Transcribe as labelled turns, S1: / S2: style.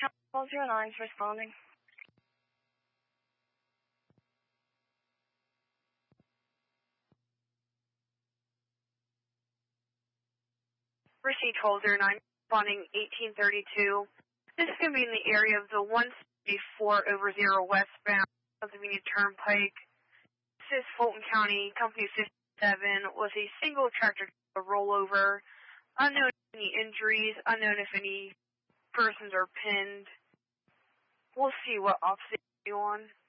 S1: Call 09 is responding.
S2: Receipt call 09, responding 1832. This is going to be in the area of the 174/0 westbound Pennsylvania Turnpike. This is Fulton County, Company 57, was a single tractor rollover. Unknown any injuries, unknown if any persons are pinned. We'll see what officer you're on.